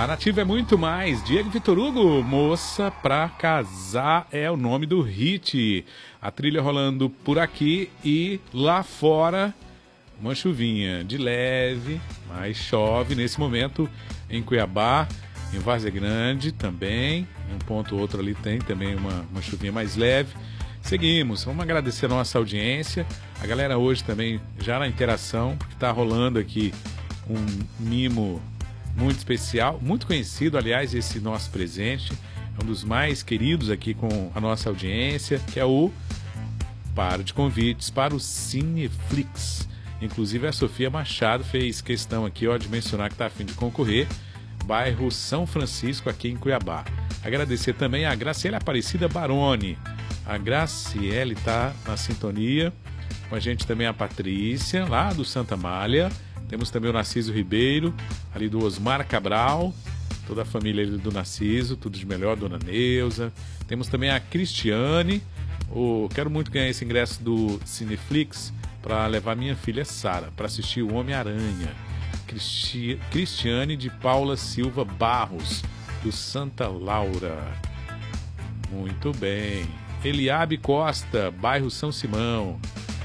A Nativa é muito mais. Diego Vitor Hugo, Moça Pra Casar é o nome do hit. A trilha rolando por aqui e lá fora, uma chuvinha de leve, mas chove nesse momento em Cuiabá, em Várzea Grande também. Um ponto ou outro ali tem também uma chuvinha mais leve. Seguimos, vamos agradecer a nossa audiência. A galera hoje também já na interação, porque está rolando aqui um mimo muito especial, muito conhecido, aliás, esse nosso presente, é um dos mais queridos aqui com a nossa audiência, que é o Paro de Convites para o Cineflix. Inclusive a Sofia Machado fez questão aqui, ó, de mencionar que está a fim de concorrer, bairro São Francisco, aqui em Cuiabá. Agradecer também a Graciele Aparecida Baroni. A Graciele está na sintonia, com a gente também a Patrícia, lá do Santa Amália. Temos também o Narciso Ribeiro, ali do Osmar Cabral, toda a família ali do Narciso, tudo de melhor, Dona Neuza. Temos também a Cristiane, quero muito ganhar esse ingresso do Cineflix para levar minha filha Sara para assistir o Homem-Aranha. Cristiane de Paula Silva Barros, do Santa Laura. Muito bem. Eliabe Costa, bairro São Simão.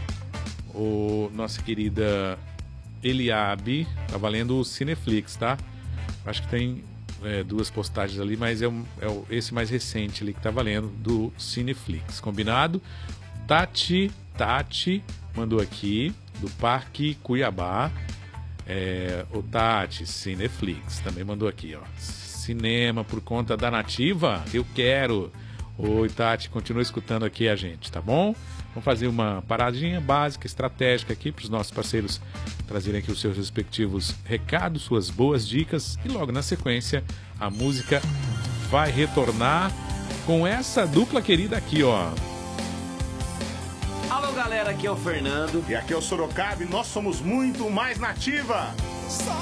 Nossa querida Eliabe, tá valendo o Cineflix, tá? Acho que tem duas postagens ali, mas é esse mais recente ali que tá valendo, do Cineflix, combinado? Tati mandou aqui, do Parque Cuiabá. O Tati, Cineflix, também mandou aqui, ó. Cinema por conta da Nativa? Eu quero. Oi, Tati, continua escutando aqui a gente, tá bom? Vamos fazer uma paradinha básica, estratégica aqui para os nossos parceiros trazerem aqui os seus respectivos recados, suas boas dicas, e logo na sequência a música vai retornar com essa dupla querida aqui, ó. Alô, galera, aqui é o Fernando. E aqui é o Sorocaba e nós somos muito mais Nativa.